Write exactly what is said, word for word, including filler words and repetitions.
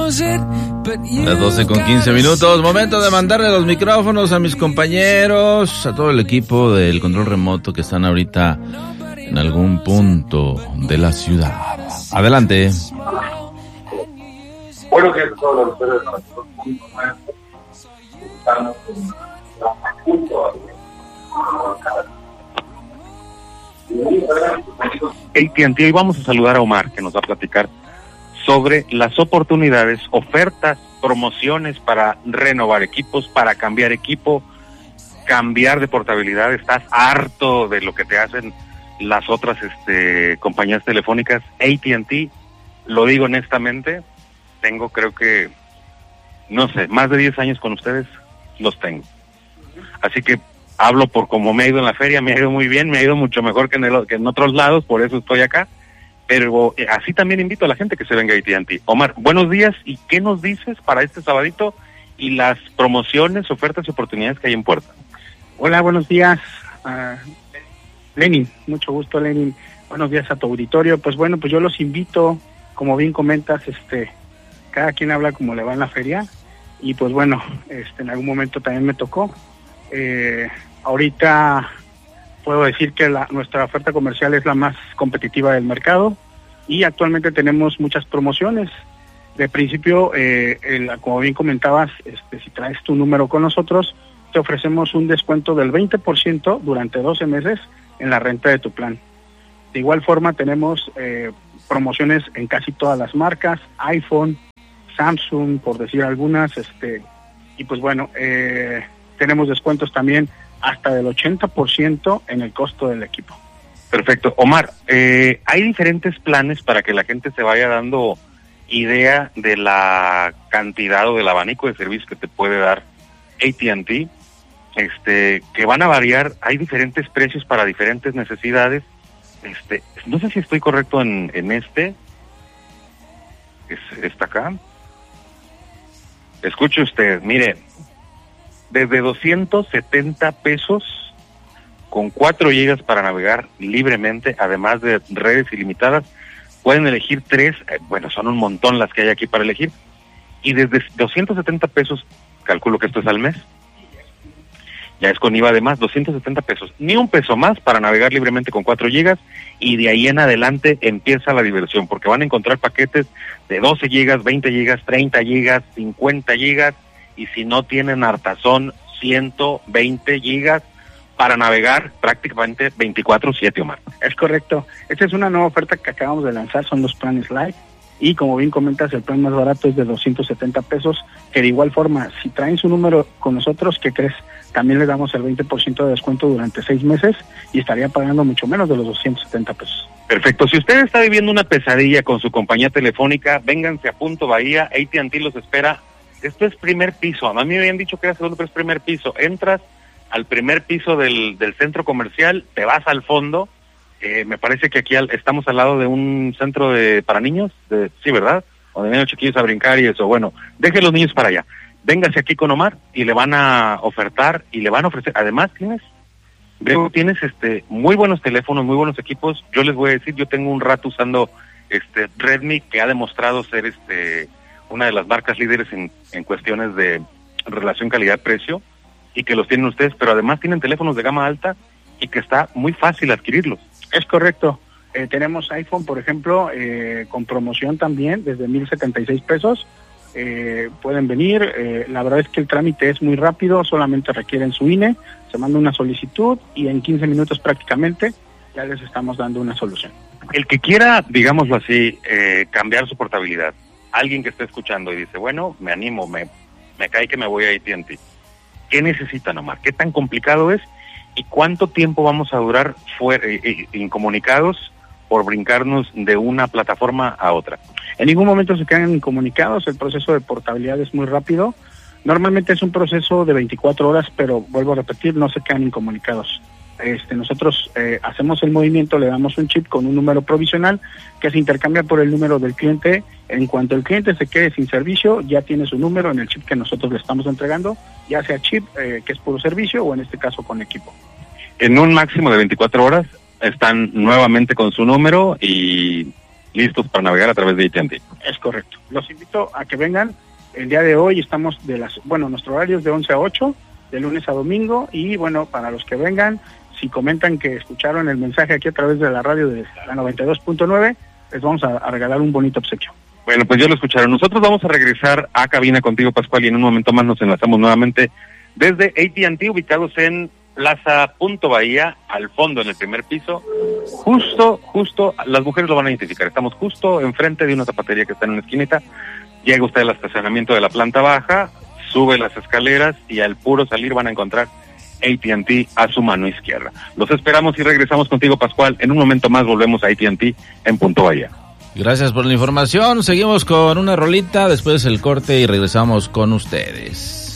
Las doce con quince minutos, momento de mandarle los micrófonos a mis compañeros, a todo el equipo del control remoto que están ahorita en algún punto de la ciudad. Adelante. Bueno, que todos ustedes estamos juntos. A T and T, hoy vamos a saludar a Omar, que nos va a platicar sobre las oportunidades, ofertas, promociones para renovar equipos, para cambiar equipo, cambiar de portabilidad. Estás harto de lo que te hacen las otras este, compañías telefónicas. A T and T, lo digo honestamente, tengo creo que, no sé, más de diez años con ustedes, los tengo. Así que hablo por cómo me ha ido en la feria, me ha ido muy bien, me ha ido mucho mejor que en, el, que en otros lados, por eso estoy acá. Pero eh, así también invito a la gente que se venga a A T and T. Omar, buenos días, ¿y qué nos dices para este sabadito y las promociones, ofertas y oportunidades que hay en puerta? Hola, buenos días, uh, Lenin, mucho gusto, Lenin. Buenos días a tu auditorio. Pues bueno, pues yo los invito, como bien comentas, este, cada quien habla como le va en la feria, y pues bueno, este, en algún momento también me tocó. Eh, ahorita puedo decir que la, nuestra oferta comercial es la más competitiva del mercado y actualmente tenemos muchas promociones. De principio, eh, el, como bien comentabas, este, si traes tu número con nosotros, te ofrecemos un descuento del veinte por ciento durante doce meses en la renta de tu plan. De igual forma, tenemos eh, promociones en casi todas las marcas, iPhone, Samsung, por decir algunas, este, y pues bueno, eh, tenemos descuentos también hasta del ochenta por ciento en el costo del equipo. Perfecto. Omar, eh, hay diferentes planes para que la gente se vaya dando idea de la cantidad o del abanico de servicios que te puede dar A T and T, este, que van a variar. Hay diferentes precios para diferentes necesidades. Este, no sé si estoy correcto en, en este. Es, está acá. Escuche usted, mire, desde doscientos setenta pesos con cuatro gigas para navegar libremente, además de redes ilimitadas. Pueden elegir tres, eh, bueno, son un montón las que hay aquí para elegir, y desde doscientos setenta pesos, calculo que esto es al mes, ya es con I V A además, doscientos setenta pesos, ni un peso más para navegar libremente con cuatro gigas, y de ahí en adelante empieza la diversión, porque van a encontrar paquetes de doce gigas, veinte gigas, treinta gigas, cincuenta gigas, y si no tienen hartazón, ciento veinte gigas para navegar prácticamente veinticuatro siete, Omar. Es correcto. Esta es una nueva oferta que acabamos de lanzar, son los planes Live, y como bien comentas, el plan más barato es de doscientos setenta pesos, que de igual forma, si traen su número con nosotros, ¿qué crees? También le damos el veinte por ciento de descuento durante seis meses y estaría pagando mucho menos de los doscientos setenta pesos. Perfecto. Si usted está viviendo una pesadilla con su compañía telefónica, vénganse a Punto Bahía, A T and T los espera. Esto es primer piso. A mí me habían dicho que era segundo, pero es primer piso. Entras al primer piso del, del centro comercial, te vas al fondo. Eh, me parece que aquí al, estamos al lado de un centro de para niños, de, sí, ¿verdad? Donde vienen los chiquillos a brincar y eso. Bueno, dejen los niños para allá. Véngase aquí con Omar y le van a ofertar y le van a ofrecer. Además, tienes, veo, tienes este muy buenos teléfonos, muy buenos equipos. Yo les voy a decir, yo tengo un rato usando este Redmi, que ha demostrado ser este una de las marcas líderes en, en cuestiones de relación calidad-precio, y que los tienen ustedes, pero además tienen teléfonos de gama alta y que está muy fácil adquirirlos. Es correcto. Eh, tenemos iPhone, por ejemplo, eh, con promoción también, desde mil setenta y seis pesos. Eh, pueden venir. Eh, la verdad es que el trámite es muy rápido, solamente requieren su I N E, se manda una solicitud y en quince minutos prácticamente ya les estamos dando una solución. El que quiera, digámoslo así, eh, cambiar su portabilidad, alguien que esté escuchando y dice, bueno, me animo, me, me cae que me voy a A T and T. ¿Qué necesitan, Omar? ¿Qué tan complicado es? ¿Y cuánto tiempo vamos a durar fuera, eh, incomunicados por brincarnos de una plataforma a otra? En ningún momento se quedan incomunicados, el proceso de portabilidad es muy rápido. Normalmente es un proceso de veinticuatro horas, pero vuelvo a repetir, no se quedan incomunicados. Este, nosotros eh, hacemos el movimiento, le damos un chip con un número provisional que se intercambia por el número del cliente. En cuanto el cliente se quede sin servicio, ya tiene su número en el chip que nosotros le estamos entregando, ya sea chip, eh, que es puro servicio, o en este caso con equipo. En un máximo de veinticuatro horas están nuevamente con su número y listos para navegar a través de A T and T. Es correcto. Los invito a que vengan. El día de hoy estamos de las, bueno, nuestro horario es de once a ocho, de lunes a domingo, y bueno, para los que vengan, si comentan que escucharon el mensaje aquí a través de la radio de la noventa y dos punto nueve, les vamos a, a regalar un bonito obsequio. Bueno, pues ya lo escucharon. Nosotros vamos a regresar a cabina contigo, Pascual, y en un momento más nos enlazamos nuevamente desde A T and T, ubicados en Plaza Punto Bahía, al fondo en el primer piso. Justo, justo, las mujeres lo van a identificar. Estamos justo enfrente de una zapatería que está en una esquinita. Llega usted al estacionamiento de la planta baja, sube las escaleras y al puro salir van a encontrar A T and T a su mano izquierda. Los esperamos y regresamos contigo, Pascual. En un momento más volvemos a A T and T en Punto Bahía. Gracias por la información. Seguimos con una rolita, después el corte y regresamos con ustedes.